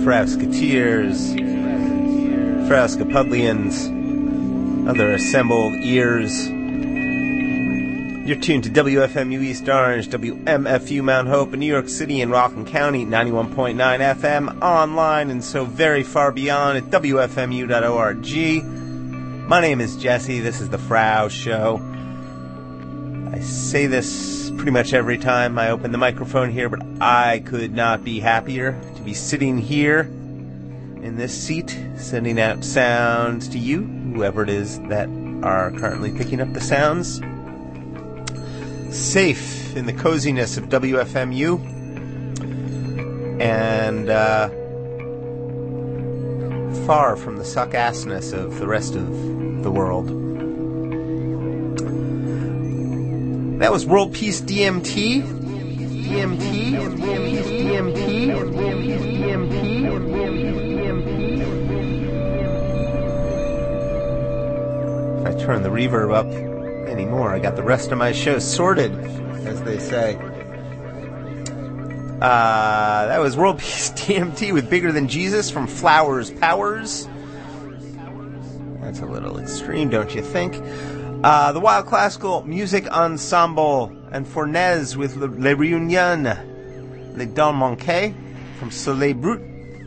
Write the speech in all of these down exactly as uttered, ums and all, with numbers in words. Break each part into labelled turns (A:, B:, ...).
A: Frasketeers, Fraskepublians, other assembled ears. You're tuned to W F M U East Orange, W M F U Mount Hope in New York City and Rockland County, ninety-one point nine F M, online and so very far beyond at W F M U dot org. My name is Jesse. This is the Frau Show. I say this pretty much every time I open the microphone here, but I could not be happier to be sitting here in this seat, sending out sounds to you, whoever it is that are currently picking up the sounds. Safe in the coziness of W F M U, and uh, far from the suck-assness of the rest of the world. That was World Peace D M T. D M T. D M T. D M T. D M T. If I turn the reverb up anymore, I got the rest of my show sorted, as they say. Uh, that was World Peace D M T with Bigger Than Jesus from Flowers Powers. That's a little extreme, don't you think? Uh, the Wild Classical Music Ensemble and Fornez with Le, Le Réunion, Les Dents Manquées from Soleil Brut,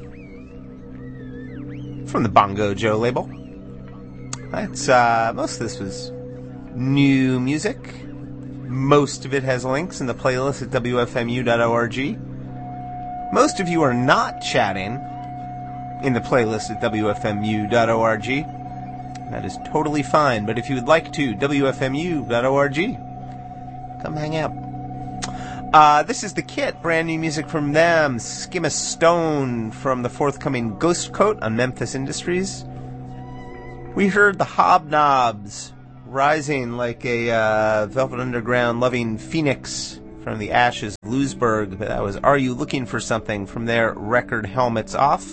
A: from the Bongo Joe label. That's, uh, most of this was new music. Most of it has links in the playlist at W F M U dot org. Most of you are not chatting in the playlist at W F M U dot org. That is totally fine, but if you would like to, W F M U dot org. Come hang out. Uh, this is The Kit, brand new music from them. Skim a Stone from the forthcoming Ghost Coat on Memphis Industries. We heard the Hobnobs rising like a uh, Velvet Underground loving phoenix from the ashes of Lewisburg. That was Are You Looking for Something from their record Helmets Off.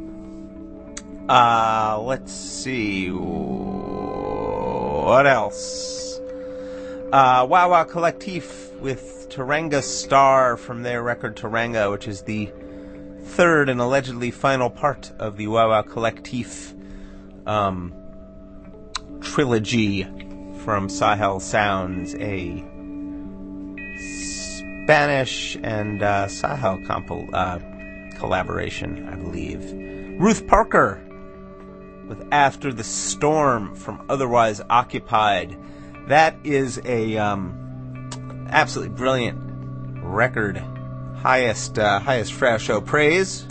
A: Uh, let's see. What else? Uh, Wow Wow Collectif with Taranga Star from their record Taranga, which is the third and allegedly final part of the Wow Wow Collectif um, trilogy from Sahel Sounds, a Spanish and uh, Sahel compo- uh, collaboration, I believe. Ruth Parker with After the Storm from Otherwise Occupied. That is a um, absolutely brilliant record. Highest uh, highest Frau Show praise.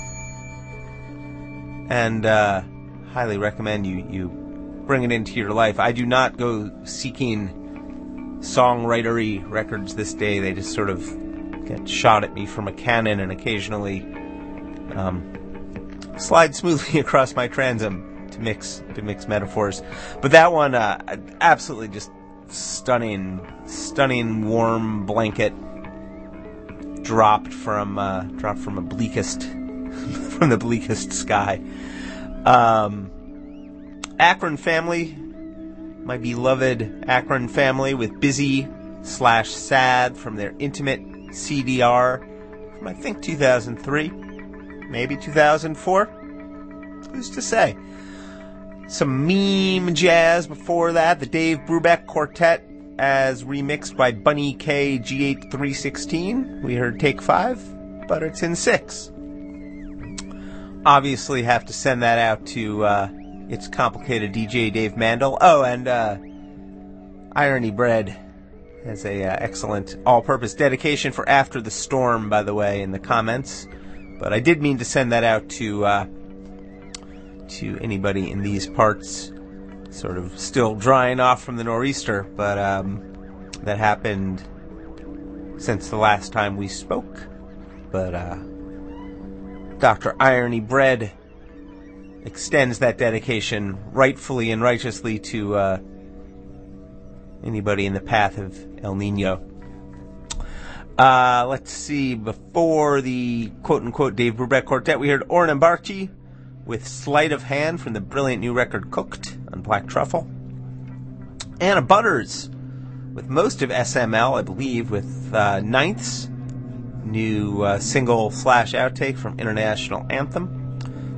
A: And uh, highly recommend you, you bring it into your life. I do not go seeking songwritery records this day. They just sort of get shot at me from a cannon and occasionally um, slide smoothly across my transom to mix to mix metaphors. But that one, uh, absolutely just stunning, stunning warm blanket dropped from uh, dropped from a bleakest from the bleakest sky. Um, Akron Family, my beloved Akron Family with Busy slash Sad from their Intimate C D R from I think two thousand three, maybe two thousand four. Who's to say? Some meme jazz before that. The Dave Brubeck Quartet as remixed by Bunny K G eight three sixteen. We heard Take Five, but it's in six. Obviously have to send that out to uh, It's Complicated D J Dave Mandel. Oh, and uh, Irony Bread has a uh, excellent all-purpose dedication for After the Storm, by the way, in the comments. But I did mean to send that out to uh, to anybody in these parts, sort of still drying off from the nor'easter, but um, that happened since the last time we spoke. But uh, Doctor Irony Bread extends that dedication rightfully and righteously to uh, anybody in the path of El Nino. Uh, let's see, before the quote-unquote Dave Brubeck Quartet, we heard Orrin and Barchi with Sleight of Hand from the brilliant new record Cooked on Black Truffle. Anna Butters with most of S M L, I believe, with uh, Ninths, new uh, single slash outtake from International Anthem.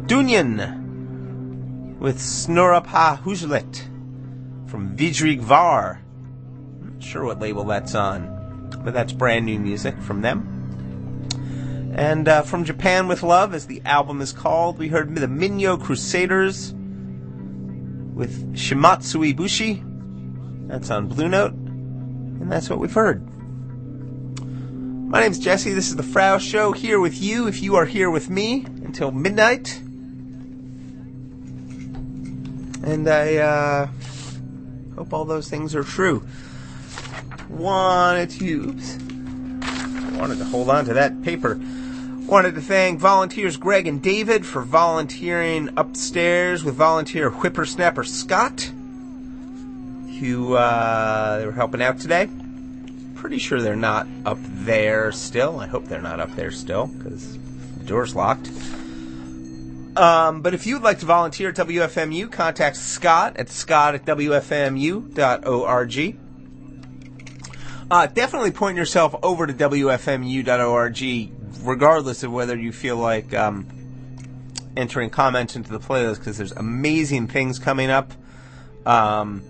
A: Dunyan with Snorra Pa Huslet from Vidrig Var. Not sure what label that's on, but that's brand new music from them. And uh, from Japan with Love, as the album is called, we heard the Minyo Crusaders with Shimatsui Bushi. That's on Blue Note, and that's what we've heard. My name's Jesse. This is the Frau Show, here with you, if you are here with me, until midnight. And I uh, hope all those things are true. Wanted to, oops, wanted to hold on to that paper. Wanted to thank volunteers Greg and David for volunteering upstairs with volunteer whippersnapper Scott, who uh, they were helping out today. Pretty sure they're not up there still. I hope they're not up there still, because the door's locked. Um, but if you would like to volunteer at W F M U, contact Scott at scott at w f m u dot org. Uh, definitely point yourself over to w f m u dot org, regardless of whether you feel like um, entering comments into the playlist, because there's amazing things coming up, um,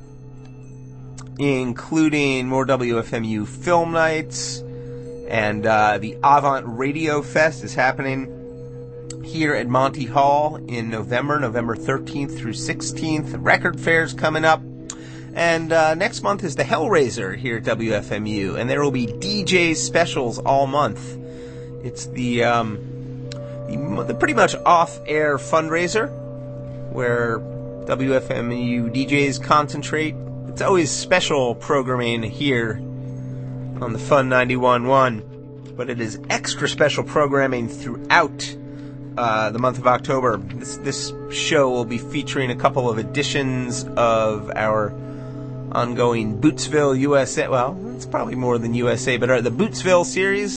A: including more W F M U film nights, and uh, the Avant Radio Fest is happening here at Monty Hall in November, November thirteenth through sixteenth. The record fair's coming up. And uh, next month is the Hellraiser here at W F M U, and there will be D J specials all month. It's the, um, the, the pretty much off-air fundraiser where W F M U D Js concentrate. It's always special programming here on the Fun ninety-one point one, but it is extra special programming throughout uh, the month of October. This, this show will be featuring a couple of editions of our ongoing Bootsville U S A, well, it's probably more than U S A, but our, the Bootsville series.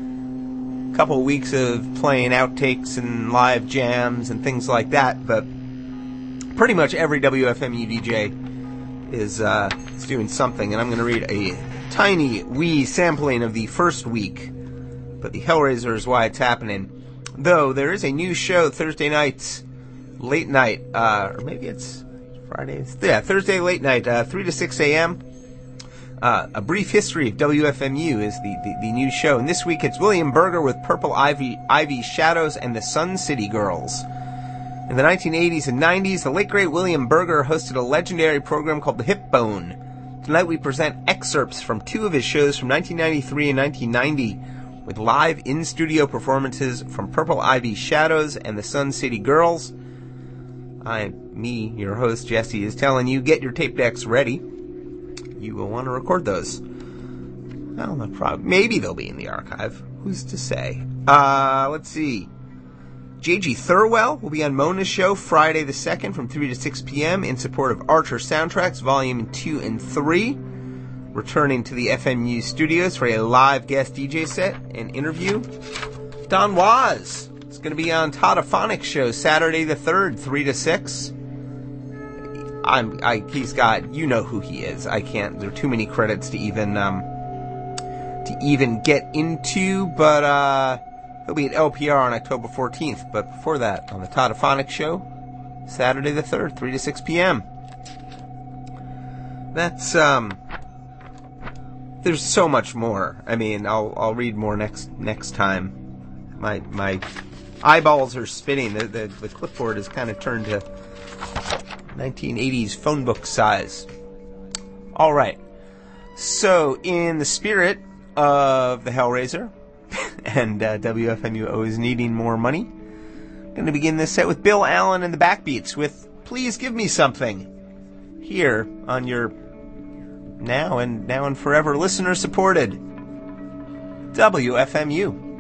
A: A couple of weeks of playing outtakes and live jams and things like that, but pretty much every W F M U D J is, uh, is doing something, and I'm going to read a tiny, wee sampling of the first week, but the Hellraiser is why it's happening. Though, there is a new show Thursday nights, late night, uh, or maybe it's Friday, yeah, Thursday late night, uh, three to six a.m., Uh, A Brief History of W F M U is the, the, the new show. And this week it's William Berger with Purple Ivy, Ivy Shadows and the Sun City Girls. In the nineteen eighties and nineties, the late great William Berger hosted a legendary program called The Hip Bone. Tonight we present excerpts from two of his shows from nineteen ninety-three and nineteen ninety, with live in-studio performances from Purple Ivy Shadows and the Sun City Girls. I, me, your host, Jesse, is telling you, get your tape decks ready. You will want to record those. Well, no problem. Maybe they'll be in the archive. Who's to say? Uh, let's see. J G Thurwell will be on Mona's show Friday the second from three to six p.m. in support of Archer Soundtracks Volume two and three. Returning to the F M U studios for a live guest D J set and interview. Don Was is going to be on Todophonic show Saturday the third, three to six. I'm, I, he's got, you know who he is. I can't, there are too many credits to even, um, to even get into, but, uh, he'll be at L P R on October fourteenth, but before that, on the Todophonic show, Saturday the third, three to six p.m. That's, um, there's so much more. I mean, I'll, I'll read more next, next time. My, my eyeballs are spinning. The, the, the clipboard is kind of turned to nineteen eighties phone book size. All right. So, in the spirit of the Hellraiser and uh, W F M U always needing more money, I'm going to begin this set with Bill Allen and the Backbeats with Please Give Me Something, here on your now and now and forever listener supported W F M U.